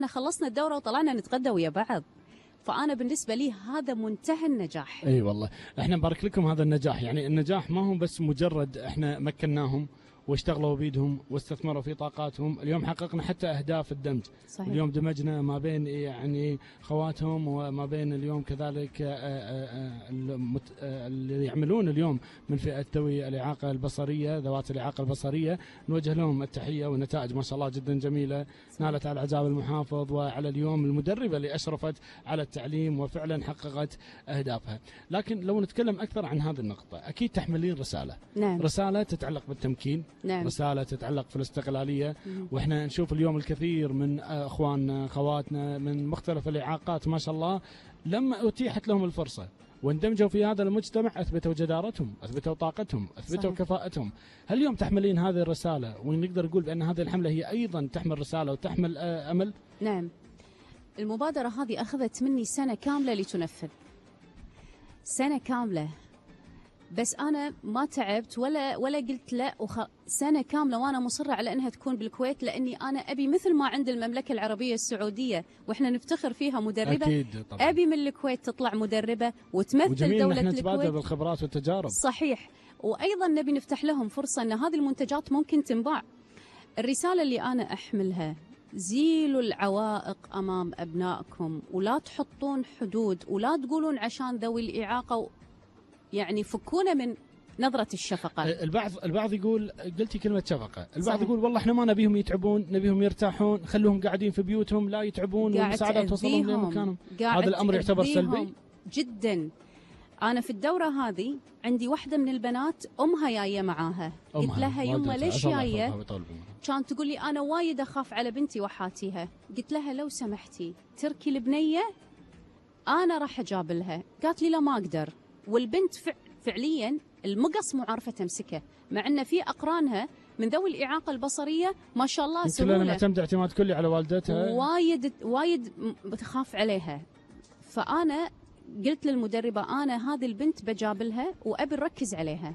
احنا خلصنا الدورة وطلعنا نتغدى ويا بعض. فأنا بالنسبة لي هذا منتهى النجاح. اي والله احنا نبارك لكم هذا النجاح. يعني النجاح ما هو بس مجرد احنا مكناهم واشتغلوا بيدهم واستثمروا في طاقاتهم، اليوم حققنا حتى اهداف الدمج. صحيح. اليوم دمجنا ما بين يعني خواتهم وما بين اليوم كذلك اللي يعملون اليوم من فئه ذوي الاعاقه البصريه، ذوات الاعاقه البصريه، نوجه لهم التحيه والنتائج ما شاء الله جدا جميله. نالت على اعجاب المحافظ وعلى اليوم المدربه اللي اشرفت على التعليم وفعلا حققت اهدافها. لكن لو نتكلم اكثر عن هذه النقطه، اكيد تحملين رساله. نعم. رساله تتعلق بالتمكين. نعم. رسالة تتعلق في الاستقلالية. واحنا نشوف اليوم الكثير من اخواننا خواتنا من مختلف الاعاقات ما شاء الله لما اتيحت لهم الفرصة واندمجوا في هذا المجتمع اثبتوا جدارتهم، اثبتوا طاقتهم، اثبتوا كفاءتهم. هل اليوم تحملين هذه الرسالة ونقدر نقول بان هذه الحملة هي ايضا تحمل رسالة وتحمل امل؟ نعم. المبادرة هذه اخذت مني سنة كاملة لتنفذ. سنة كاملة. بس أنا ما تعبت ولا قلت لا سنة كاملة وأنا مصرة على أنها تكون بالكويت، لأني أنا أبي مثل ما عند المملكة العربية السعودية وإحنا نفتخر فيها مدربة، أكيد طبعا. أبي من الكويت تطلع مدربة وتمثل وجميل دولة نحن الكويت. نتبادل بالخبرات والتجارب. صحيح. وأيضا نبي نفتح لهم فرصة أن هذه المنتجات ممكن تنباع. الرسالة اللي أنا أحملها: زيلوا العوائق أمام أبنائكم ولا تحطون حدود ولا تقولون عشان ذوي الإعاقة، يعني فكونا من نظرة الشفقة. البعض يقول، قلتي كلمة شفقة، البعض صحيح. يقول والله احنا ما نبيهم يتعبون، نبيهم يرتاحون، خلوهم قاعدين في بيوتهم لا يتعبون والمساعدة توصلهم لمكانهم. هذا الأمر يعتبر سلبي جدا. أنا في الدورة هذه عندي واحدة من البنات أمها جاية معاها، قلت لها يمه ليش جاية؟ كانت تقول لي أنا وايد أخاف على بنتي وحاتيها. قلت لها لو سمحتي تركي البنية أنا راح أجابلها. قالت لي لا ما أقدر. والبنت فعليا المقص مو عارفة تمسكه، مع أن في أقرانها من ذوي الإعاقة البصرية ما شاء الله سهولة. يمكن معتمد اعتماد كلي على والدتها، وايد بتخاف عليها. فأنا قلت للمدربة أنا هذه البنت بجابلها وأبي نركز عليها.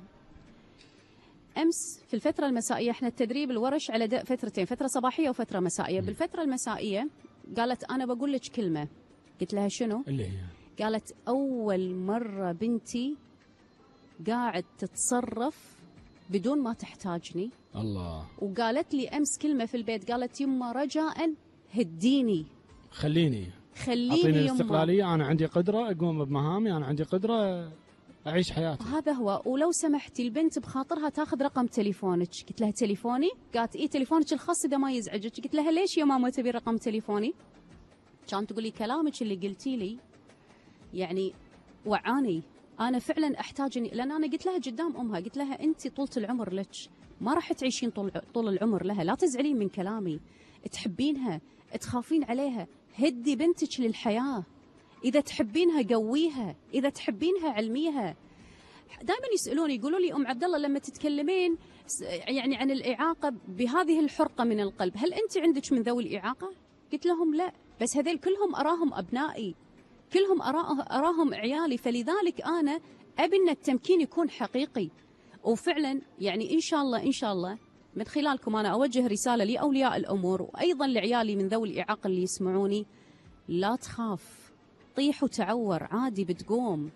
أمس في الفترة المسائية، احنا التدريب الورش على فترتين، فترة صباحية وفترة مسائية. بالفترة المسائية قالت أنا بقول لك كلمة. قلت لها شنو؟ اللي هي قالت أول مرة بنتي قاعد تتصرف بدون ما تحتاجني. الله. وقالت لي أمس كلمة في البيت، قالت يما رجاء هديني، خليني أعطيني الاستقلالية، أنا عندي قدرة أقوم بمهامي، أنا عندي قدرة أعيش حياتي. هذا هو. ولو سمحتي البنت بخاطرها تاخذ رقم تليفونك. قلت لها تليفوني؟ قالت إيه تليفونك الخاص إذا ما يزعجك. قلت لها ليش يا ماما تبي رقم تليفوني؟ كانت تقول لي كلامك اللي قلتي لي يعني وعاني، أنا فعلا أحتاجني. لأن أنا قلت لها قدام أمها، قلت لها أنت طولة العمر لك، ما راح تعيشين طول العمر لها، لا تزعلين من كلامي، تحبينها، تخافين عليها، هدي بنتك للحياة. إذا تحبينها قويها، إذا تحبينها علميها. دائما يسألوني يقولوا لي أم عبد الله لما تتكلمين يعني عن الإعاقة بهذه الحرقة من القلب، هل أنت عندك من ذوي الإعاقة؟ قلت لهم لا، بس هذيل كلهم أراهم أبنائي، كلهم أراهم عيالي. فلذلك أنا أبي أن التمكين يكون حقيقي. وفعلا يعني إن شاء الله من خلالكم أنا أوجه رسالة لأولياء الأمور وأيضا لعيالي من ذوي الإعاقة اللي يسمعوني: لا تخاف، طيح وتعور عادي بتقوم،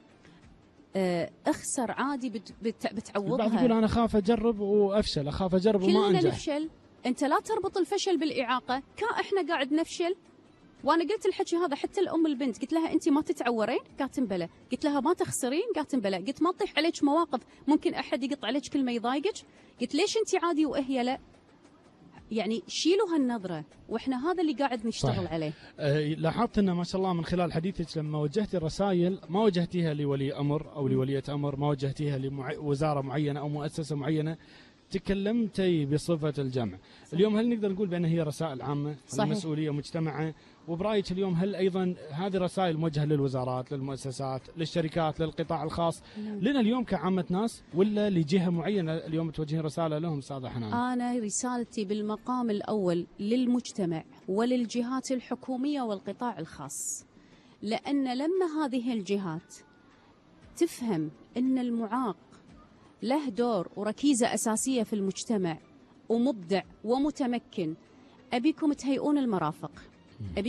اخسر عادي بتعوضها. البعض يقول أنا أخاف أجرب وأفشل، أخاف أجرب وما أنجح. كلنا نفشل. أنت لا تربط الفشل بالإعاقة. إحنا قاعد نفشل. وانا قلت الحكي هذا حتى الام البنت، قلت لها انت ما تتعورين؟ قالت بلى. قلت لها ما تخسرين؟ قالت بلى. قلت ما تطيح عليك مواقف ممكن احد يقط عليك كلمه يضايقك؟ قلت ليش انت عادي وهي لا؟ يعني شيلوا هالنظره، واحنا هذا اللي قاعد نشتغل عليه. لاحظت ان ما شاء الله من خلال حديثك لما وجهتي الرسائل ما وجهتيها لولي امر او لوليه امر، ما وجهتيها لوزاره معينه او مؤسسه معينه، تكلمتي بصفة الجمع. صحيح. اليوم هل نقدر نقول بأن هي رسائل عامة؟ صحيح. المسؤولية مجتمعة. وبرأيك اليوم هل أيضا هذه رسائل موجهة للوزارات، للمؤسسات، للشركات، للقطاع الخاص، لنا اليوم كعامة ناس، ولا لجهة معينة اليوم توجهين رسالة لهم أستاذة حنان؟ أنا رسالتي بالمقام الأول للمجتمع وللجهات الحكومية والقطاع الخاص، لأن لما هذه الجهات تفهم أن المعاق له دور وركيزة أساسية في المجتمع ومبدع ومتمكن، أبيكم تهيئون المرافق. ابي